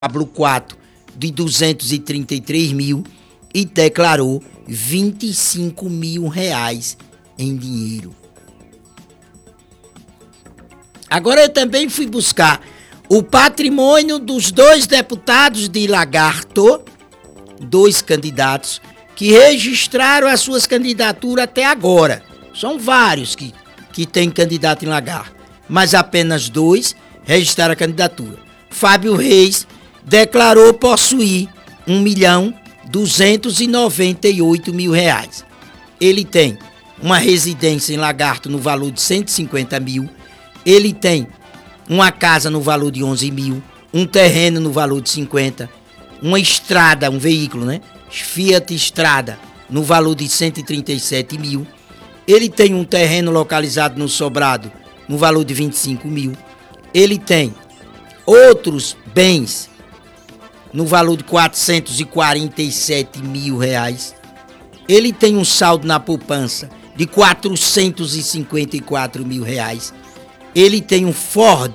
Pablo 4 de 233 mil e declarou 25 mil reais em dinheiro. Agora eu também fui buscar o patrimônio dos dois deputados de Lagarto, dois candidatos que registraram as suas candidaturas até agora. São vários que têm candidato em Lagarto, mas apenas dois registraram a candidatura. Fábio Reis declarou possuir 1.298.000 reais. Ele tem uma residência em Lagarto no valor de 150 mil. Ele tem uma casa no valor de 11 mil, um terreno no valor de 50, uma estrada, um veículo, né? Fiat Estrada, no valor de 137 mil. Ele tem um terreno localizado no Sobrado, no valor de 25 mil. Ele tem outros bens no valor de 447 mil reais. Ele tem um saldo na poupança de 454 mil reais. Ele tem um Ford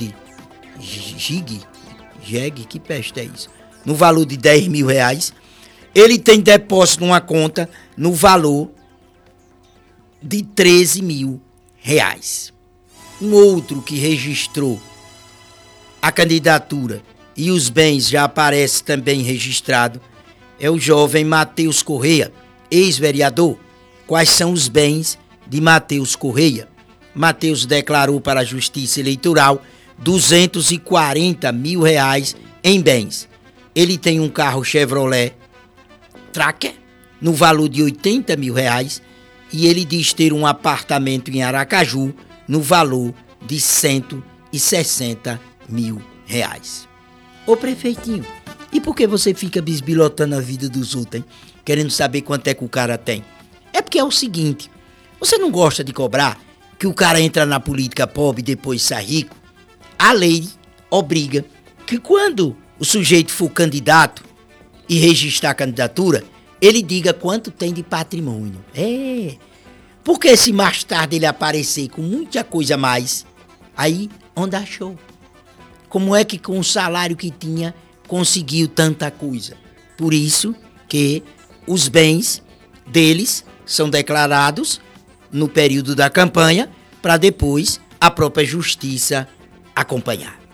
Jeg, que peste é isso? No valor de 10 mil reais. Ele tem depósito numa conta no valor de 13 mil reais. Um outro que registrou a candidatura e os bens já aparece também registrado é o jovem Matheus Correia, ex-vereador. Quais são os bens de Matheus Correia? Matheus declarou para a Justiça Eleitoral 240 mil reais em bens. Ele tem um carro Chevrolet Tracker no valor de 80 mil reais e ele diz ter um apartamento em Aracaju no valor de 160 mil reais. Ô prefeitinho, e por que você fica bisbilhotando a vida dos outros, hein? Querendo saber quanto é que o cara tem? É porque é o seguinte, você não gosta de cobrar que o cara entra na política pobre e depois sai rico? A lei obriga que quando o sujeito for candidato e registrar a candidatura, ele diga quanto tem de patrimônio. Porque se mais tarde ele aparecer com muita coisa a mais, aí onde achou? Como é que com o salário que tinha conseguiu tanta coisa? Por isso que os bens deles são declarados no período da campanha para depois a própria justiça acompanhar.